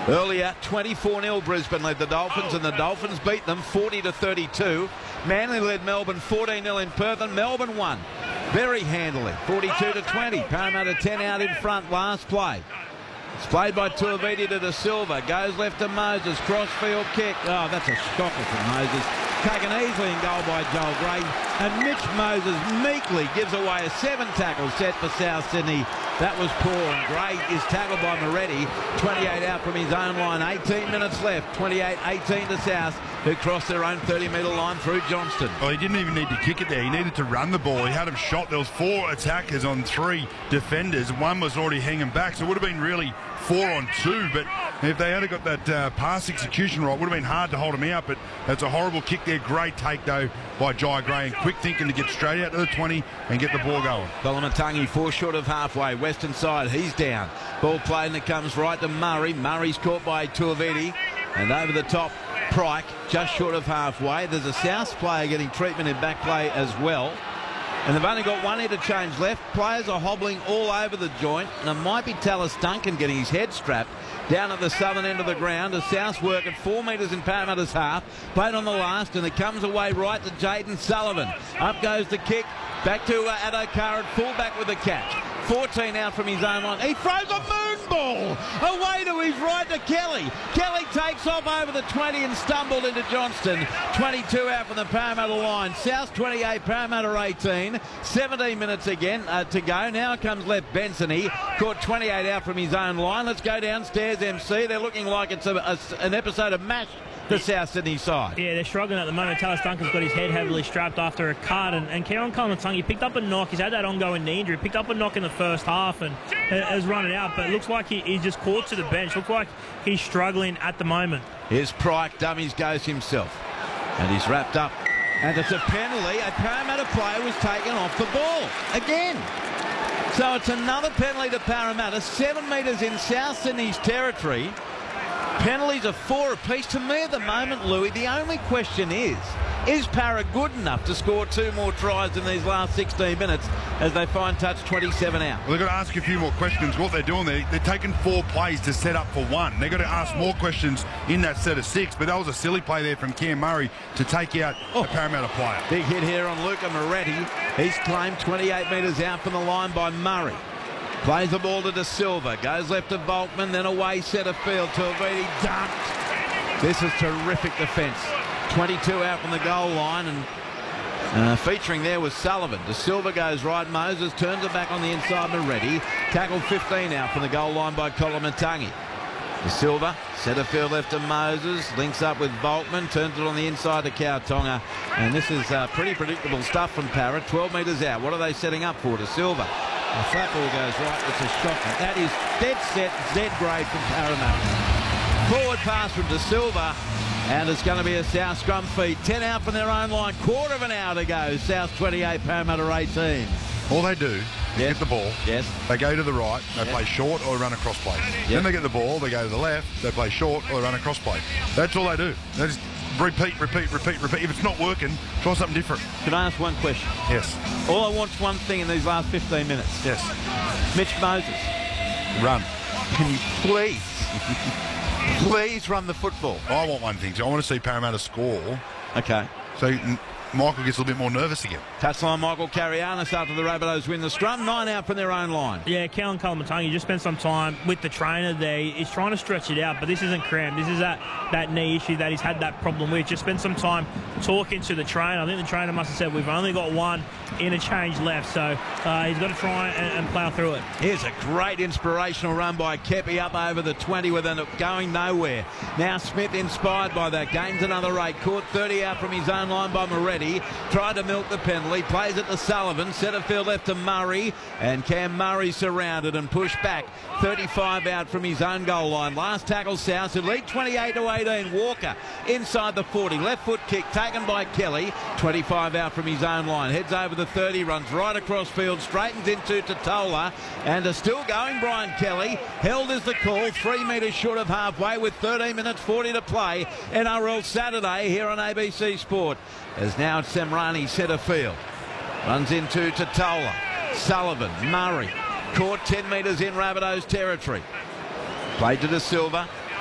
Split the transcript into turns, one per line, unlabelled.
Earlier, 24-0 Brisbane led the Dolphins, and the Dolphins beat them 40-32. Manly led Melbourne 14-0 in Perth, and Melbourne won very handily, 42-20. Parramatta 10 out in front last play. It's played by Tuiviti to De Silva. Goes left to Moses. Crossfield kick. Oh, that's a shocker from Moses. Taken easily in goal by Joel Gray. And Mitch Moses meekly gives away a 7-tackle set for South Sydney. That was poor, and Gray is tackled by Moretti. 28 out from his own line. 18 minutes left. 28-18 to South, who crossed their own 30-metre line through Johnston.
Well, he didn't even need to kick it there. He needed to run the ball. He had him shot. There was 4 attackers on 3 defenders. One was already hanging back, so it would have been really 4 on 2. But if they had got that pass execution right, it would have been hard to hold him out. But that's a horrible kick there. Great take, though, by Jai Gray, and quick thinking to get straight out to the 20 and get the ball going.
Koloamatangi 4 short of halfway. Western side, he's down. Ball played, and it comes right to Murray. Murray's caught by Tuiviti. And over the top, Pryke, just short of halfway. There's a South player getting treatment in back play as well. And they've only got one interchange left. Players are hobbling all over the joint. And it might be Tallis Duncan getting his head strapped down at the southern end of the ground. As South work at 4 metres in Parramatta's half. Played on the last, and it comes away right to Jaden Sullivan. Up goes the kick. Back to Addo-Carr at fullback with the catch. 14 out from his own line. He throws a moon ball away to his right to Kelly. Kelly takes off over the 20 and stumbled into Johnston. 22 out from the Parramatta line. South 28, Parramatta 18. 17 minutes again to go. Now comes left Bensoni. Caught 28 out from his own line. Let's go downstairs, MC. They're looking like it's an episode of MASH. The South Sydney side. Yeah,
they're struggling at the moment. Tallis Duncan's got his head heavily strapped after a cut, and Kieran Koloamatangi picked up a knock. He's had that ongoing knee injury. Picked up a knock in the first half and has run it out, but it looks like he's just caught to the bench. Looks like he's struggling at the moment.
Here's Pryke. Dummies goes himself, and he's wrapped up. And it's a penalty. A Parramatta player was taken off the ball again. So it's another penalty to Parramatta. 7 metres in South Sydney's territory. Penalties are 4 apiece. To me at the moment, Louis, the only question is Parra good enough to score 2 more tries in these last 16 minutes as they find touch 27 out?
Well, they've got to ask a few more questions. What they're doing there, they're taking 4 plays to set up for 1. They've got to ask more questions in that set of 6, but that was a silly play there from Cam Murray to take out a Parramatta player.
Big hit here on Luca Moretti. He's claimed 28 metres out from the line by Murray. Plays the ball to De Silva. Goes left to Volkman, then away centre field. Tuiviti dumped. This is terrific defence. 22 out from the goal line, and featuring there was Sullivan. De Silva goes right. Moses turns it back on the inside. Moretti. Tackle 15 out from the goal line by Koloamatangi. De Silva, centre field left to Moses. Links up with Volkman. Turns it on the inside to Kautonga. And this is pretty predictable stuff from Parra. 12 metres out. What are they setting up for? De Silva. The flat ball goes right. It's a shocker. That is dead set, Z grade from Parramatta. Forward pass from De Silva, and it's going to be a South scrum feed. 10 out from their own line. Quarter of an hour to go. South 28, Parramatta 18.
All they do is get the ball.
Yes.
They go to the right. They play short or run across play. Then they get the ball. They go to the left. They play short or run across play. That's all they do. They just repeat. If it's not working, try something different.
Can I ask one question?
Yes.
All I want's one thing in these last 15 minutes.
Yes.
Mitch Moses.
Run.
Can you please run the football?
I want one thing. So I want to see Parramatta score.
Okay.
So Michael gets a little bit more nervous again.
Touchline Michael Carianis after the Rabbitohs win the scrum. 9 out from their own line.
Yeah, Kieran Koloamatangi just spent some time with the trainer there. He's trying to stretch it out, but this isn't crammed. This is that knee issue that he's had that problem with. Just spent some time talking to the trainer. I think the trainer must have said, we've only got 1 interchange left, so he's got to try and plough through it.
Here's a great inspirational run by Kepi up over the 20 with it going nowhere. Now Smith inspired by that. Gains another 8. Caught 30 out from his own line by Moretti. Tried to milk the penalty. Plays it to Sullivan. Centre field left to Murray. And Cam Murray surrounded and pushed back. 35 out from his own goal line. Last tackle South. Who lead 28-18. Walker inside the 40. Left foot kick taken by Kelly. 25 out from his own line. Heads over the 30. Runs right across field. Straightens into Totola. And are still going Brian Kelly. Held is the call. 3 metres short of halfway with 13 minutes 40 to play. NRL Saturday here on ABC Sport. As now Semrani centre field. Runs into Totola. Sullivan. Murray. Caught 10 metres in Rabbitohs territory. Played to De Silva.